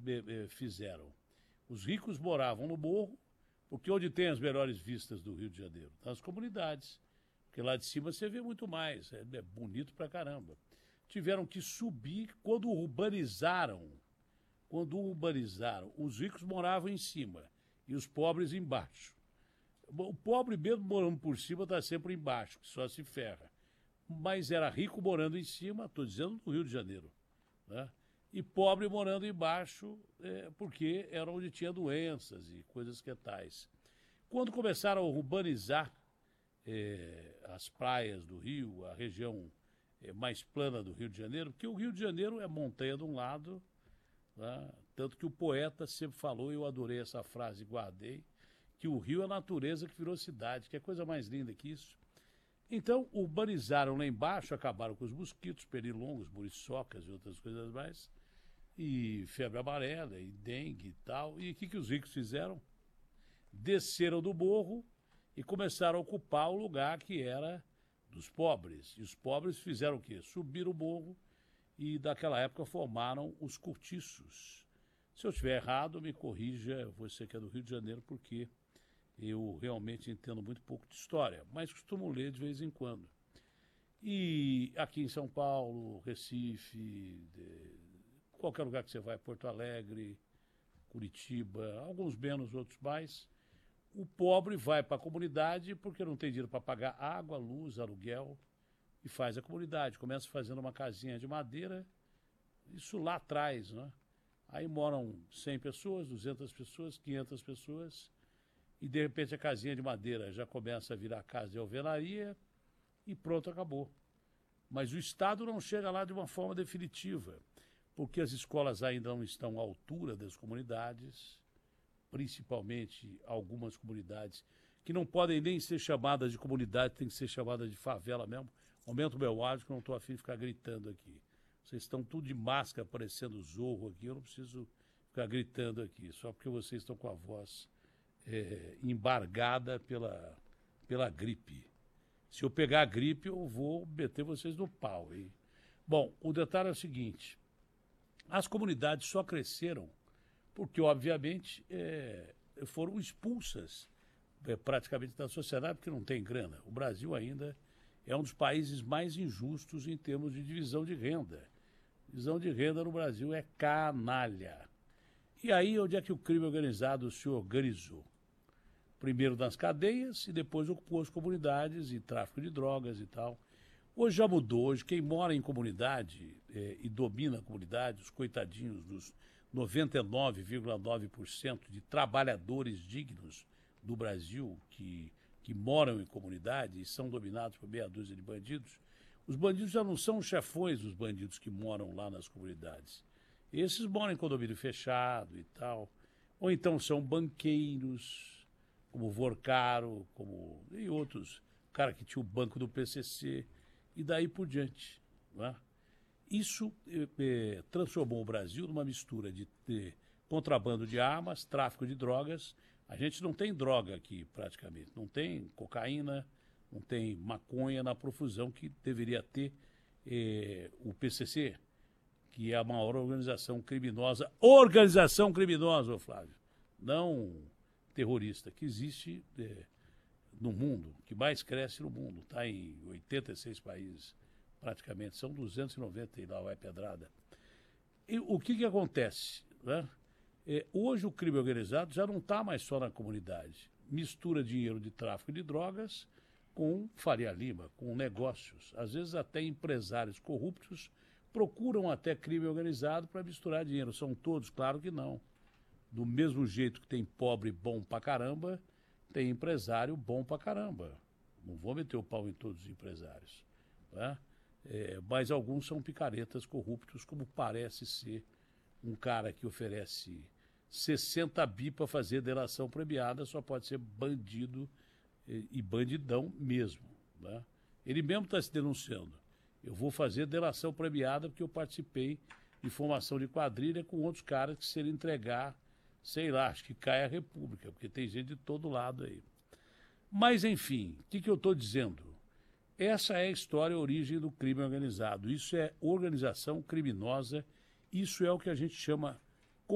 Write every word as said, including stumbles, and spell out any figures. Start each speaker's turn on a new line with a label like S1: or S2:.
S1: eh, fizeram? Os ricos moravam no morro, porque onde tem as melhores vistas do Rio de Janeiro? Nas comunidades. Porque lá de cima você vê muito mais, é, é bonito pra caramba. Tiveram que subir quando urbanizaram. Quando urbanizaram, os ricos moravam em cima e os pobres embaixo. O pobre mesmo morando por cima está sempre embaixo, que só se ferra. Mas era rico morando em cima, estou dizendo do Rio de Janeiro, né? E pobre morando embaixo, é, porque era onde tinha doenças e coisas que tais. Quando começaram a urbanizar é, as praias do Rio, a região é, mais plana do Rio de Janeiro, porque o Rio de Janeiro é montanha de um lado, né? Tanto que o poeta sempre falou, eu adorei essa frase, guardei, que o Rio é a natureza que virou cidade, que é coisa mais linda que isso. Então, urbanizaram lá embaixo, acabaram com os mosquitos, pernilongos, muriçocas e outras coisas mais, e febre amarela, e dengue e tal. E o que, que os ricos fizeram? Desceram do morro e começaram a ocupar o lugar que era dos pobres. E os pobres fizeram o quê? Subiram o morro e, daquela época, formaram os cortiços. Se eu estiver errado, me corrija, você que é do Rio de Janeiro, porque eu realmente entendo muito pouco de história, mas costumo ler de vez em quando. E aqui em São Paulo, Recife, de, qualquer lugar que você vai, Porto Alegre, Curitiba, alguns menos, outros mais, o pobre vai para a comunidade porque não tem dinheiro para pagar água, luz, aluguel, e faz a comunidade. Começa fazendo uma casinha de madeira, isso lá atrás, né? Aí moram cem pessoas, duzentas pessoas, quinhentas pessoas, e de repente a casinha de madeira já começa a virar casa de alvenaria e pronto, acabou. Mas o Estado não chega lá de uma forma definitiva, porque as escolas ainda não estão à altura das comunidades, principalmente algumas comunidades que não podem nem ser chamadas de comunidade, tem que ser chamadas de favela mesmo. Aumenta o meu áudio que eu não estou afim de ficar gritando aqui. Vocês estão tudo de máscara, parecendo Zorro aqui, eu não preciso ficar gritando aqui, só porque vocês estão com a voz É, embargada pela, pela gripe. Se eu pegar a gripe, eu vou meter vocês no pau, hein? Bom, o detalhe é o seguinte, as comunidades só cresceram porque, obviamente, é, foram expulsas é, praticamente da sociedade, porque não tem grana. O Brasil ainda é um dos países mais injustos em termos de divisão de renda. Divisão de renda no Brasil é canalha. E aí, onde é que o crime organizado se organizou? Primeiro nas cadeias e depois ocupou as comunidades e tráfico de drogas e tal. Hoje já mudou. Hoje quem mora em comunidade eh, e domina a comunidade, os coitadinhos dos noventa e nove vírgula nove por cento de trabalhadores dignos do Brasil que, que moram em comunidade e são dominados por meia dúzia de bandidos, os bandidos já não são os chefões dos bandidos que moram lá nas comunidades. Esses moram em condomínio fechado e tal. Ou então são banqueiros, como Vorcaro, como e outros, o cara que tinha o banco do P C C, e daí por diante. Não é? Isso é, transformou o Brasil numa mistura de, de contrabando de armas, tráfico de drogas. A gente não tem droga aqui, praticamente. Não tem cocaína, não tem maconha na profusão que deveria ter é, o P C C, que é a maior organização criminosa, organização criminosa, ô Flávio, não terrorista, que existe é, no mundo, que mais cresce no mundo, está em oitenta e seis países, praticamente, são duzentos e noventa e lá vai pedrada. E o que que acontece? Né? É, hoje o crime organizado já não está mais só na comunidade, mistura dinheiro de tráfico de drogas com Faria Lima, com negócios, às vezes até empresários corruptos procuram até crime organizado para misturar dinheiro. São todos? Claro que não. Do mesmo jeito que tem pobre bom pra caramba, tem empresário bom pra caramba. Não vou meter o pau em todos os empresários. Né? É, mas alguns são picaretas corruptos, como parece ser um cara que oferece sessenta bi para fazer delação premiada, só pode ser bandido e, e bandidão mesmo. Né? Ele mesmo está se denunciando. Eu vou fazer delação premiada porque eu participei de formação de quadrilha com outros caras que, se ele entregar, sei lá, acho que cai a República, porque tem gente de todo lado aí. Mas, enfim, o que, que eu estou dizendo? Essa é a história, a origem do crime organizado. Isso é organização criminosa, isso é o que a gente chama